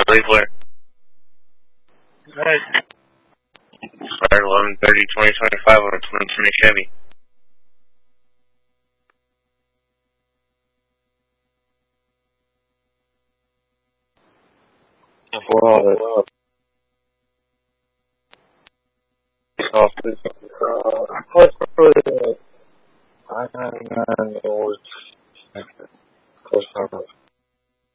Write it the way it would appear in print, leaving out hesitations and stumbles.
leave where? Right. Expired 11/30/2025 on a 2020 Chevy. Wow.